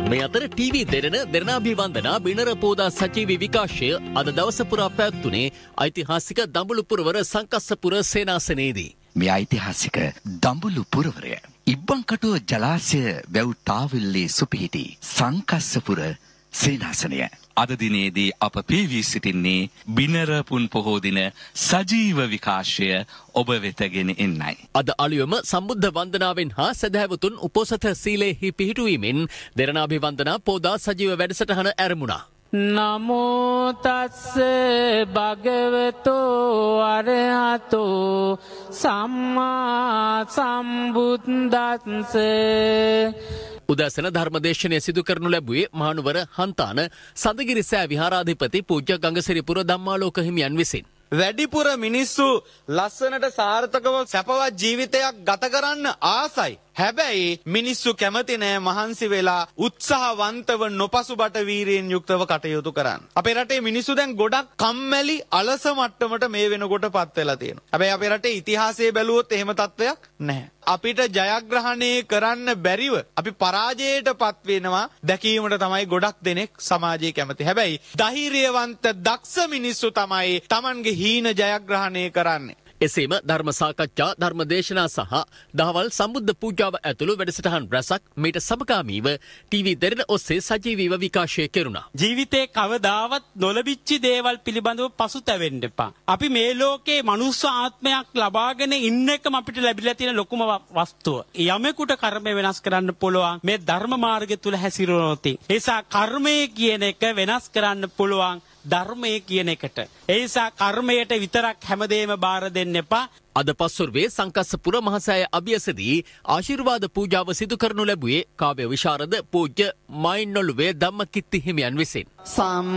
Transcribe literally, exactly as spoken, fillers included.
මේ අතර ටීවී දෙරණ දෙරණාභිවන්දනා බිනර පෝදා සජීවී විකාශය අද දවස පුරා පැවැත්වුණේ ඓතිහාසික දඹුලු පුරවර සංකස්සපුර සේනාසනයේදී. මේ ඓතිහාසික දඹුලු පුරවරය ඉබ්බන්කටුව ජලාශය වැව් තාවිල්ලේ සුපිහිටි සංකස්සපුර සේනාසනය. අද දිනේදී අප පීවී සිටින්නේ බිනර පුන් පොහෝ දින සජීව විකාශය ඔබ වෙතගෙන එන්නයි. අද අලුයම සම්බුද්ධ වන්දනාවෙන් හා සදහැවතුන් උපෝසථ සීලෙහි පිහිටුවීමෙන් දෙරණාභිවන්දනා පෝදා සජීව වැඩසටහන ඇරඹුණා. නමෝ තස්ස භගවතෝ අරහතෝ සම්මා සම්බුද්දස්ස. උදැසන ධර්මදේශනය සිදු කරනු ලැබුවේ මහනුවර හන්තාන සඳගිරි සෑ විහාරාධිපති පූජ්‍ය ගංගසිරිපුර ධම්මාලෝක හිමියන් විසින්. වැඩිපුර මිනිස්සු ලස්සනට සාර්ථකව සැපවත් ජීවිතයක් ගත කරන්න ආසයි. හැබැයි මිනිස්සු කැමති නෑ මහන්සි වෙලා උත්සාහවන්තව නොපසුබට වීරියෙන් යුක්තව කටයුතු කරන්න. අපේ රටේ මිනිස්සු දැන් ගොඩක් කම්මැලි අලස මට්ටමට මේ වෙනකොට පත් වෙලා තියෙනවා. හැබැයි අපේ රටේ ඉතිහාසය බැලුවොත් එහෙම තත්වයක් නැහැ. අපිට ජයග්‍රහණය කරන්න බැරිව අපි පරාජයට පත් වෙනවා දැකීමට තමයි ගොඩක් දෙනෙක් සමාජයේ කැමති. හැබැයි ධෛර්යවන්ත දක්ෂ මිනිස්සු තමයි Tamanගේ හීන ජයග්‍රහණය කරන්නේ. එසේම ධර්ම සාකච්ඡා ධර්ම දේශනා සහ දහවල් සම්බුද්ධ පූජාව ඇතුළු වැඩසටහන් රැසක් මීට සමගාමීව ටීවී දෙරණ ඔස්සේ සජීවීව විකාශය කෙරුණා. ජීවිතේ කවදාවත් නොලැබිච්ච දේවල් පිළිබඳව පසුතැවෙන්න එපා. අපි මේ ලෝකේ මනුස්ස ආත්මයක් ලබාගෙන ඉන්න එකම අපිට ලැබිලා තියෙන ලොකුම වස්තුව. යමෙකුට කර්මය වෙනස් කරන්න පුළුවන් මේ ධර්ම මාර්ගය තුල හැසිරුණොත්. ඒ නිසා කර්මය කියන එක වෙනස් කරන්න පුළුවන් ධර්මය කියන එකට. ඒ නිසා කර්මයට විතරක් හැමදේම බාර දෙන්න එපා. අද පස්වරුවේ සංකස්සපුර මහසෑය අභියසදී ආශිර්වාද පූජාව සිදු කරනු ලැබුවේ කාව්‍ය විශාරද පූජ්‍ය මයින්නොළුවේ ධම්මකිත්ති හිමියන් විසින්.